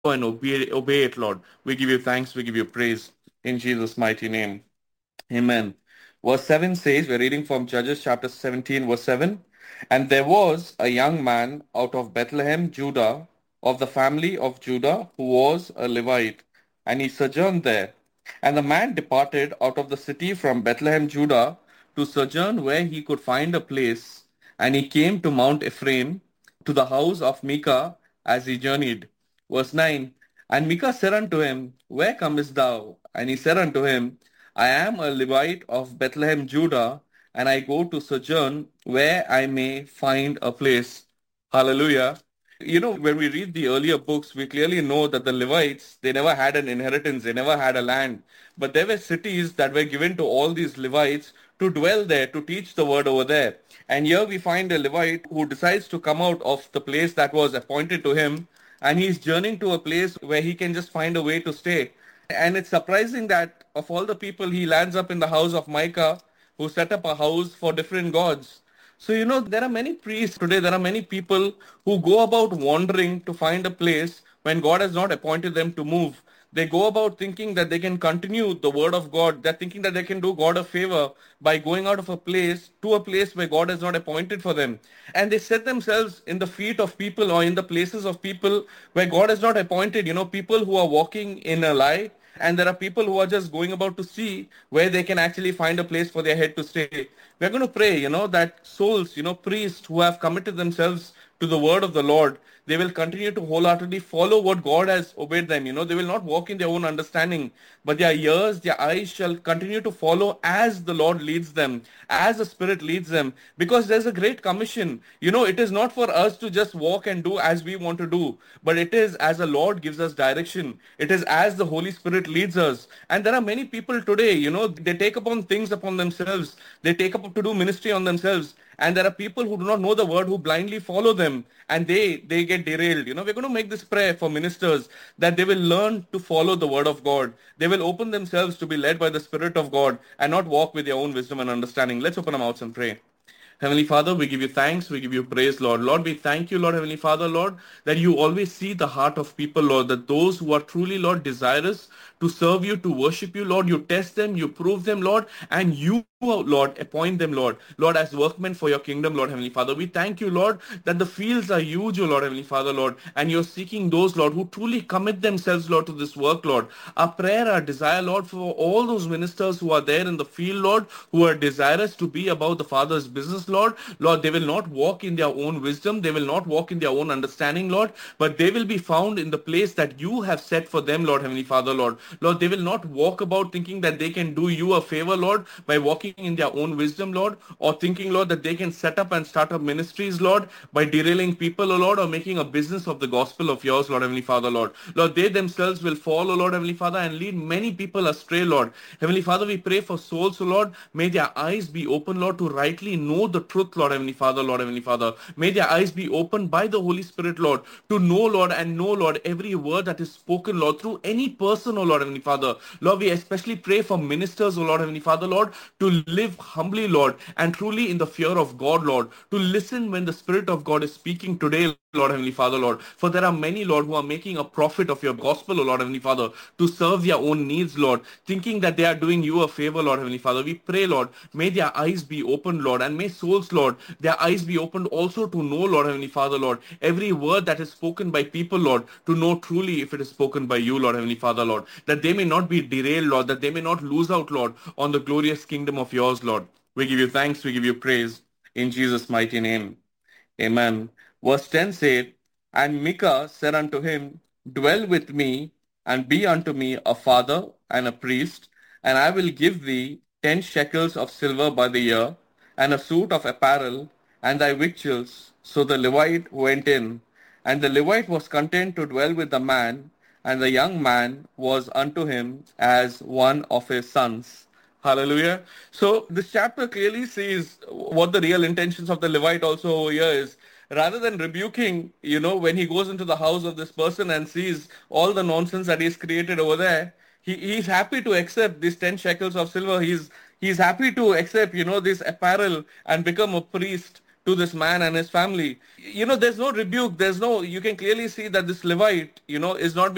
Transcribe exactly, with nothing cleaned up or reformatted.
and obey, obey it, Lord. We give you thanks, we give you praise in Jesus' mighty name. Amen. Verse seven says, we're reading from Judges chapter seventeen, verse seven. And there was a young man out of Bethlehem, Judah, of the family of Judah, who was a Levite, and he sojourned there. And the man departed out of the city from Bethlehem, Judah, to sojourn where he could find a place. And he came to Mount Ephraim, to the house of Micah, as he journeyed. Verse nine. And Micah said unto him, Where comest thou? And he said unto him, I am a Levite of Bethlehem, Judah, and I go to sojourn where I may find a place. Hallelujah. You know, when we read the earlier books, we clearly know that the Levites, they never had an inheritance, they never had a land. But there were cities that were given to all these Levites to dwell there, to teach the word over there. And here we find a Levite who decides to come out of the place that was appointed to him, and he's journeying to a place where he can just find a way to stay. And it's surprising that of all the people, he lands up in the house of Micah, who set up a house for different gods. So, you know, there are many priests today, there are many people who go about wandering to find a place when God has not appointed them to move. They go about thinking that they can continue the word of God. They're thinking that they can do God a favor by going out of a place to a place where God has not appointed for them. And they set themselves in the feet of people or in the places of people where God has not appointed, you know, people who are walking in a lie, and there are people who are just going about to see where they can actually find a place for their head to stay. We're going to pray, you know, that souls, you know, priests who have committed themselves to the word of the Lord, they will continue to wholeheartedly follow what God has obeyed them. You know, they will not walk in their own understanding, but their ears, their eyes shall continue to follow as the Lord leads them, as the Spirit leads them, because there's a great commission. You know, it is not for us to just walk and do as we want to do, but it is as the Lord gives us direction. It is as the Holy Spirit leads us. And there are many people today, you know, they take upon things upon themselves. They take up to do ministry on themselves. And there are people who do not know the word, who blindly follow them, and they they get derailed. You know, we're going to make this prayer for ministers that they will learn to follow the word of God. They will open themselves to be led by the Spirit of God and not walk with their own wisdom and understanding. Let's open our mouths and pray. Heavenly Father, we give you thanks, we give you praise, Lord. Lord, we thank you, Lord, Heavenly Father, Lord, that you always see the heart of people, Lord, that those who are truly, Lord, desirous to serve you, to worship you, Lord, you test them, you prove them, Lord, and you, Lord, appoint them, Lord, Lord, as workmen for your kingdom, Lord, Heavenly Father. We thank you, Lord, that the fields are huge, O Lord, Heavenly Father, Lord, and you're seeking those, Lord, who truly commit themselves, Lord, to this work, Lord. Our prayer, our desire, Lord, for all those ministers who are there in the field, Lord, who are desirous to be about the Father's business, Lord. Lord, they will not walk in their own wisdom. They will not walk in their own understanding, Lord, but they will be found in the place that you have set for them, Lord, Heavenly Father, Lord. Lord, they will not walk about thinking that they can do you a favor, Lord, by walking in their own wisdom, Lord, or thinking, Lord, that they can set up and start up ministries, Lord, by derailing people, O Lord, or making a business of the gospel of yours, Lord, Heavenly Father, Lord. Lord, they themselves will fall, O Lord, Heavenly Father, and lead many people astray, Lord. Heavenly Father, we pray for souls, O Lord. May their eyes be open, Lord, to rightly know the truth, Lord, Heavenly Father, Lord, Heavenly Father. May their eyes be opened by the Holy Spirit, Lord, to know, Lord, and know, Lord, every word that is spoken, Lord, through any person, O Lord, Heavenly Father. Lord, we especially pray for ministers, O Lord, Heavenly Father, Lord, to live humbly, Lord, and truly in the fear of God, Lord, to listen when the Spirit of God is speaking today, Lord, Heavenly Father, Lord. For there are many, Lord, who are making a profit of your gospel, O Lord, Heavenly Father, to serve their own needs, Lord, thinking that they are doing you a favor, Lord, Heavenly Father. We pray, Lord, may their eyes be opened, Lord, and may souls, Lord, their eyes be opened also to know, Lord, Heavenly Father, Lord, every word that is spoken by people, Lord, to know truly if it is spoken by you, Lord, Heavenly Father, Lord, that they may not be derailed, Lord, that they may not lose out, Lord, on the glorious kingdom of yours, Lord. We give you thanks, we give you praise in Jesus' mighty name. Amen. Verse ten said, And Micah said unto him, Dwell with me, and be unto me a father and a priest, and I will give thee ten shekels of silver by the year, and a suit of apparel, and thy victuals. So the Levite went in, and the Levite was content to dwell with the man, and the young man was unto him as one of his sons. Hallelujah. So this chapter clearly sees what the real intentions of the Levite also over here is. Rather than rebuking, you know, when he goes into the house of this person and sees all the nonsense that he's created over there, he, he's happy to accept these ten shekels of silver. He's he's happy to accept, you know, this apparel and become a priest to this man and his family. You know, there's no rebuke. There's no, you can clearly see that this Levite, you know, is not being